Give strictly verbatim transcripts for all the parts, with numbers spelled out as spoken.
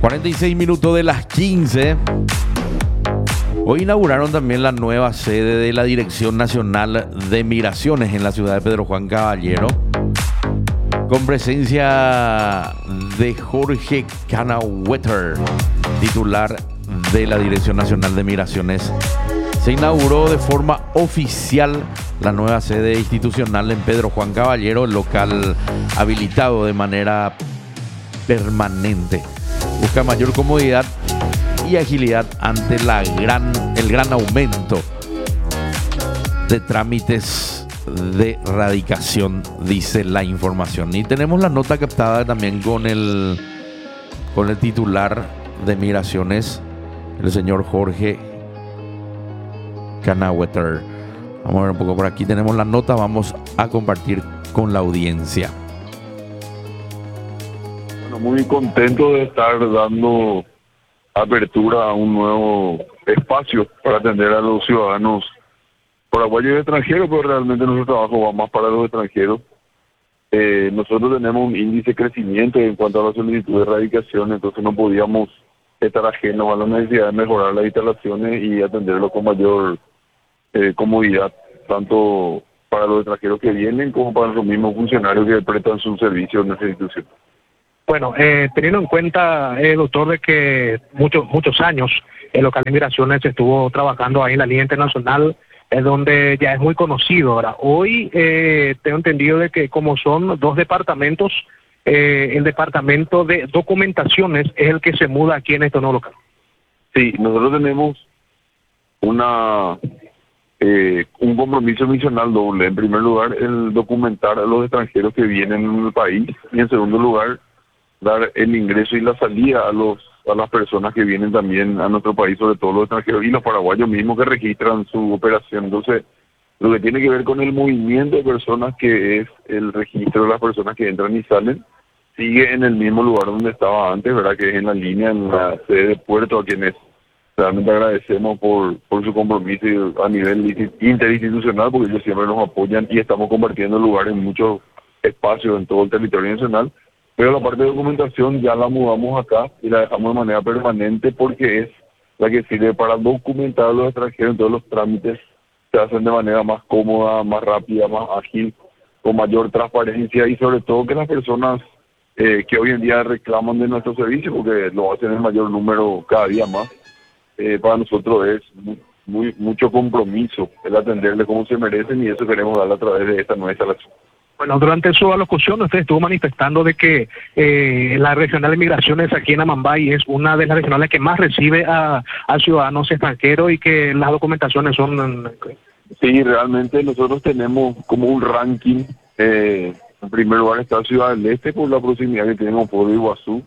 cuarenta y seis minutos de las quince. Hoy inauguraron también la nueva sede de la Dirección Nacional de Migraciones en la ciudad de Pedro Juan Caballero, con presencia de Jorge Kanawetter, titular de la Dirección Nacional de Migraciones. Se inauguró de forma oficial la nueva sede institucional en Pedro Juan Caballero, el local habilitado de manera permanente. Busca mayor comodidad y agilidad ante la gran, el gran aumento de trámites de radicación, dice la información. Y tenemos la nota captada también con el, con el titular de Migraciones, el señor Jorge Kanawetter. Vamos a ver un poco por aquí. Tenemos la nota, vamos a compartir con la audiencia. Bueno, muy contento de estar dando apertura a un nuevo espacio para atender a los ciudadanos paraguayos y extranjeros, pero realmente nuestro trabajo va más para los extranjeros. Eh, nosotros tenemos un índice de crecimiento en cuanto a la solicitud de radicación, entonces no podíamos estar ajenos a la necesidad de mejorar las instalaciones y atenderlo con mayor eh, comodidad, tanto para los extranjeros que vienen como para los mismos funcionarios que prestan sus servicios en nuestra institución. Bueno, eh, teniendo en cuenta, eh, doctor, de que muchos muchos años el local de migraciones estuvo trabajando ahí en la línea internacional, es donde ya es muy conocido. Ahora, hoy eh, tengo entendido de que como son dos departamentos, eh, el departamento de documentaciones es el que se muda aquí en este nuevo local. Sí, nosotros tenemos una eh, un compromiso misional doble. En primer lugar, el documentar a los extranjeros que vienen en el país, y en segundo lugar, dar el ingreso y la salida a los a las personas que vienen también a nuestro país, sobre todo los extranjeros y los paraguayos mismos que registran su operación. Entonces, lo que tiene que ver con el movimiento de personas, que es el registro de las personas que entran y salen, sigue en el mismo lugar donde estaba antes, ¿verdad? Que es en la línea, en la sede de Puerto, a quienes realmente agradecemos por, por su compromiso a nivel interinstitucional, porque ellos siempre nos apoyan y estamos compartiendo lugar en muchos espacios en todo el territorio nacional. Pero la parte de documentación ya la mudamos acá y la dejamos de manera permanente porque es la que sirve para documentar a los extranjeros. En todos los trámites se hacen de manera más cómoda, más rápida, más ágil, con mayor transparencia, y sobre todo que las personas eh, que hoy en día reclaman de nuestro servicio, porque lo hacen en mayor número cada día más, eh, para nosotros es muy, muy mucho compromiso el atenderle como se merecen, y eso queremos darle a través de esta nueva instalación. Bueno, durante su alocución usted estuvo manifestando de que eh, la regional de migraciones aquí en Amambay es una de las regionales que más recibe a, a ciudadanos extranjeros y que las documentaciones son... Sí, realmente nosotros tenemos como un ranking. Eh, en primer lugar está Ciudad del Este por la proximidad que tenemos por Iguazú.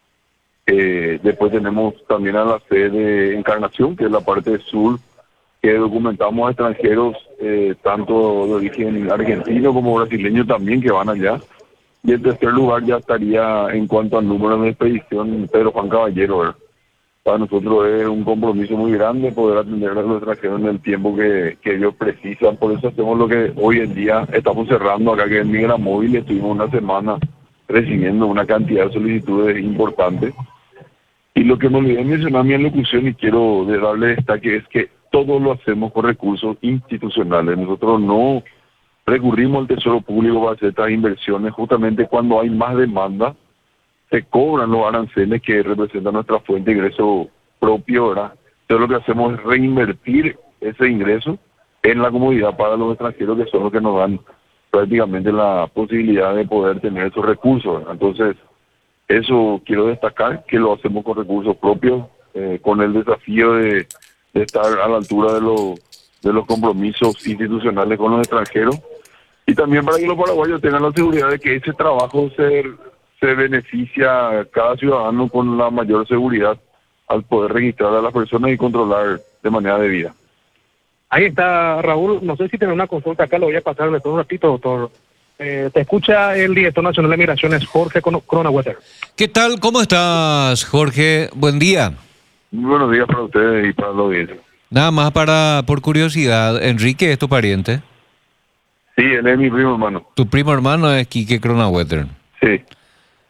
Eh, después tenemos también a la sede de Encarnación, que es la parte sur, que documentamos a extranjeros, eh, tanto de origen argentino como brasileño también, que van allá. Y en tercer lugar ya estaría, en cuanto al número de expedición, Pedro Juan Caballero, ¿verdad? Para nosotros es un compromiso muy grande poder atender a los extranjeros en el tiempo que, que ellos precisan. Por eso hacemos lo que hoy en día estamos cerrando acá, que es Migra Móvil. Estuvimos una semana recibiendo una cantidad de solicitudes importantes. Y lo que me olvidé mencionar en mi alocución y quiero de darle destaque es que todo lo hacemos con recursos institucionales. Nosotros no recurrimos al Tesoro Público para hacer estas inversiones. Justamente cuando hay más demanda, se cobran los aranceles que representan nuestra fuente de ingreso propio, ¿verdad? Entonces lo que hacemos es reinvertir ese ingreso en la comodidad para los extranjeros, que son los que nos dan prácticamente la posibilidad de poder tener esos recursos, ¿verdad? Entonces, eso quiero destacar, que lo hacemos con recursos propios, eh, con el desafío de de estar a la altura de los de los compromisos institucionales con los extranjeros, y también para que los paraguayos tengan la seguridad de que ese trabajo se, se beneficia a cada ciudadano con la mayor seguridad al poder registrar a las personas y controlar de manera debida. Ahí está, Raúl. No sé si tiene una consulta acá, lo voy a pasar después un ratito, doctor. Eh, te escucha el director nacional de migraciones, Jorge Kanawetter. ¿Qué tal? ¿Cómo estás, Jorge? Buen día. Muy buenos días para ustedes y para la audiencia. Nada más para, por curiosidad, ¿Enrique es tu pariente? Sí, él es mi primo hermano. Tu primo hermano es Quique Kanawetter. Sí.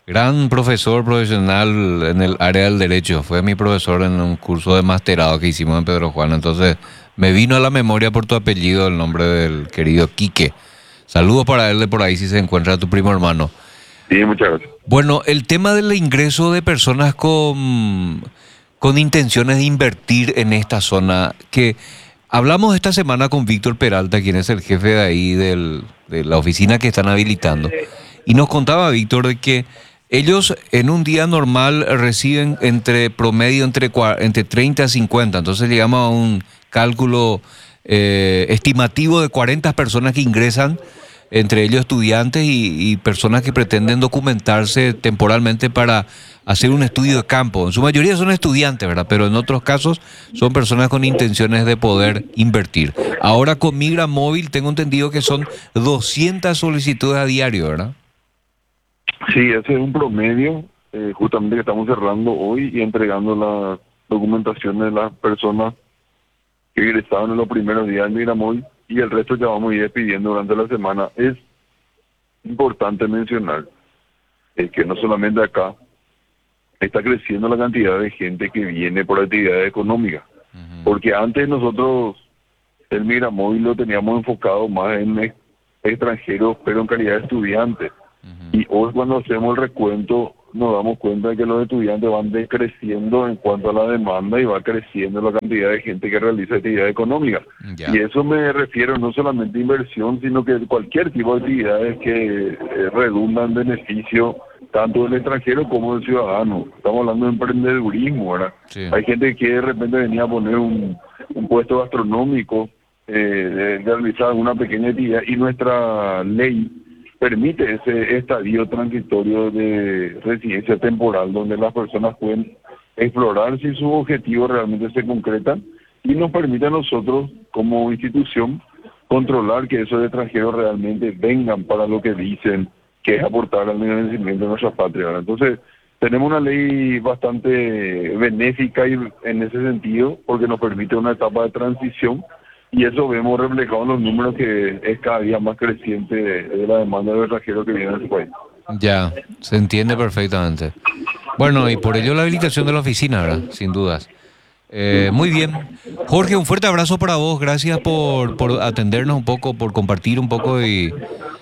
Gran profesor profesional en el área del derecho. Fue mi profesor en un curso de masterado que hicimos en Pedro Juan. Entonces me vino a la memoria por tu apellido el nombre del querido Quique. Saludos para él de por ahí si se encuentra tu primo hermano. Sí, muchas gracias. Bueno, el tema del ingreso de personas con, con intenciones de invertir en esta zona, que hablamos esta semana con Víctor Peralta, quien es el jefe de ahí del, de la oficina que están habilitando, y nos contaba Víctor de que ellos en un día normal reciben entre promedio entre, entre treinta a cincuenta, entonces llegamos a un cálculo eh, estimativo de cuarenta personas que ingresan, entre ellos estudiantes y, y personas que pretenden documentarse temporalmente para hacer un estudio de campo. En su mayoría son estudiantes, ¿verdad? Pero en otros casos son personas con intenciones de poder invertir. Ahora con Migra Móvil tengo entendido que son doscientas solicitudes a diario, ¿verdad? Sí, ese es un promedio, eh, justamente que estamos cerrando hoy y entregando la documentación de las personas que ingresaron en los primeros días en Migra Móvil, y el resto ya vamos a ir despidiendo durante la semana. Es importante mencionar eh, que no solamente acá está creciendo la cantidad de gente que viene por actividades económicas, uh-huh. porque antes nosotros el Migra Móvil lo teníamos enfocado más en ex- extranjeros, pero en calidad de estudiantes. Uh-huh. Y hoy cuando hacemos el recuento nos damos cuenta de que los estudiantes van decreciendo en cuanto a la demanda y va creciendo la cantidad de gente que realiza actividad económica. Yeah. Y eso me refiero no solamente a inversión, sino que cualquier tipo de actividades que eh, redundan en beneficio tanto del extranjero como del ciudadano. Estamos hablando de emprendedurismo, ¿verdad? Sí. Hay gente que de repente venía a poner un, un puesto gastronómico, eh, de, de realizar una pequeña actividad, y nuestra ley permite ese estadio transitorio de residencia temporal donde las personas pueden explorar si sus objetivos realmente se concretan, y nos permite a nosotros como institución controlar que esos extranjeros realmente vengan para lo que dicen, que es aportar al engrandecimiento de nuestra patria, ¿verdad? Entonces tenemos una ley bastante benéfica y en ese sentido, porque nos permite una etapa de transición. Y eso vemos reflejado en los números, que es cada día más creciente de, de la demanda de extranjeros que vienen a este país. Ya, se entiende perfectamente. Bueno, y por ello la habilitación de la oficina, ¿verdad? Sin dudas. Eh, muy bien. Jorge, un fuerte abrazo para vos. Gracias por, por atendernos un poco, por compartir un poco, y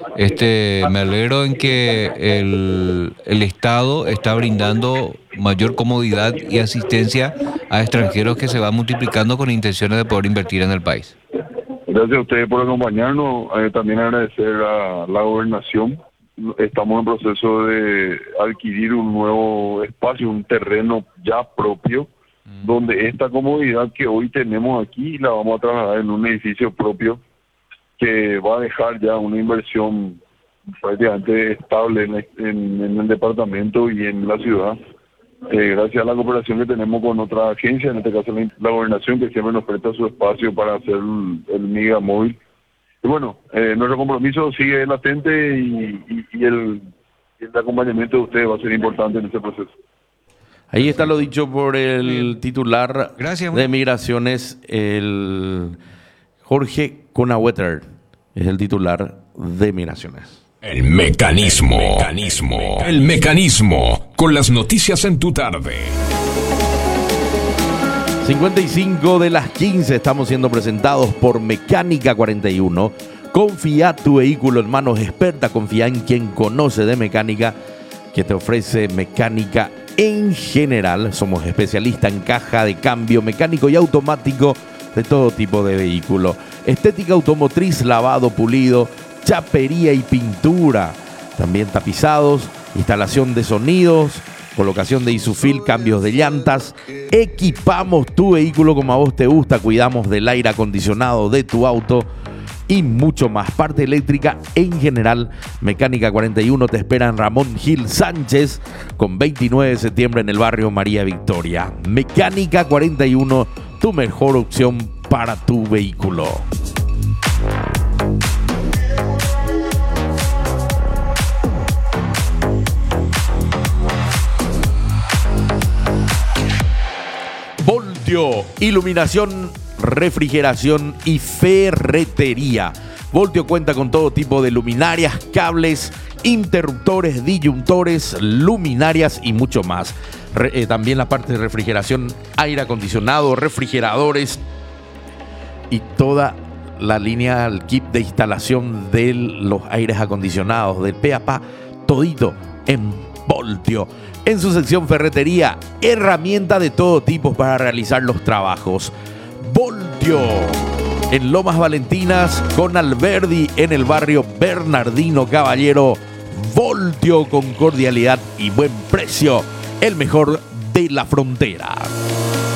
este me alegro en que el, el Estado está brindando mayor comodidad y asistencia a extranjeros que se van multiplicando con intenciones de poder invertir en el país. Gracias a ustedes por acompañarnos. Eh, también agradecer a la gobernación. Estamos en proceso de adquirir un nuevo espacio, un terreno ya propio, mm. donde esta comodidad que hoy tenemos aquí la vamos a trasladar en un edificio propio que va a dejar ya una inversión prácticamente estable en, en, en el departamento y en la ciudad. Eh, gracias a la cooperación que tenemos con otra agencia, en este caso la, la gobernación, que siempre nos presta su espacio para hacer el, el Migra Móvil. Y bueno, eh, nuestro compromiso sigue latente, y, y, y el, el acompañamiento de ustedes va a ser importante en este proceso. Ahí está lo dicho por el titular Gracias, de Migraciones, el Jorge Conawetter, es el titular de Migraciones. El mecanismo, el mecanismo, el mecanismo, con las noticias en tu tarde. cincuenta y cinco de las quince estamos siendo presentados por Mecánica cuarenta y uno. Confía tu vehículo en manos expertas, confía en quien conoce de mecánica, que te ofrece mecánica en general. Somos especialistas en caja de cambio mecánico y automático de todo tipo de vehículo. Estética automotriz, lavado, pulido, chapería y pintura. También tapizados, instalación de sonidos, colocación de isufil, cambios de llantas. Equipamos tu vehículo como a vos te gusta, cuidamos del aire acondicionado de tu auto y mucho más. Parte eléctrica en general. Mecánica cuarenta y uno te espera en Ramón Gil Sánchez con veintinueve de septiembre en el barrio María Victoria. Mecánica cuarenta y uno, tu mejor opción para tu vehículo. Voltio, iluminación, refrigeración y ferretería. Voltio cuenta con todo tipo de luminarias, cables interruptores, disyuntores, luminarias y mucho más. Re, eh, también la parte de refrigeración, aire acondicionado, refrigeradores y toda la línea, el kit de instalación de los aires acondicionados, del pe a pa, todito en Voltio. En su sección ferretería, herramienta de todo tipo para realizar los trabajos. Voltio, en Lomas Valentinas, con Alberdi, en el barrio Bernardino Caballero. Voltio, con cordialidad y buen precio, el mejor de la frontera.